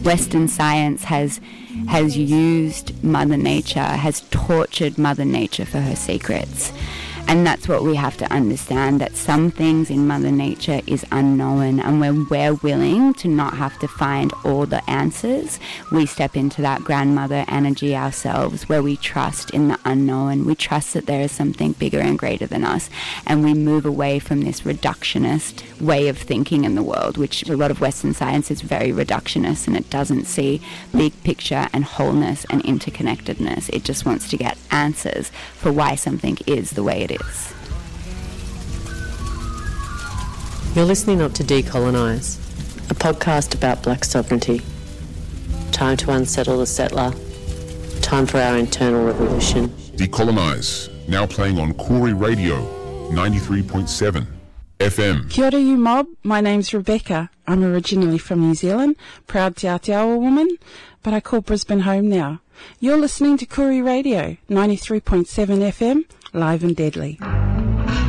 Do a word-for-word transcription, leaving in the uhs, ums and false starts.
Western science has has used Mother Nature, has tortured Mother Nature for her secrets. And that's what we have to understand, that some things in Mother Nature is unknown, and when we're willing to not have to find all the answers, we step into that grandmother energy ourselves, where we trust in the unknown. We trust that there is something bigger and greater than us, and we move away from this reductionist way of thinking in the world, which a lot of Western science is very reductionist, and it doesn't see big picture and wholeness and interconnectedness. It just wants to get answers for why something is the way it is. You're listening up to Decolonise, a podcast about black sovereignty. Time to unsettle the settler. Time for our internal revolution. Decolonise, now playing on Koori Radio, ninety-three point seven F M. Kia ora you mob, my name's Rebecca. I'm originally from New Zealand, proud Te Aotearoa woman, but I call Brisbane home now. You're listening to Koori Radio, ninety-three point seven F M, live and deadly.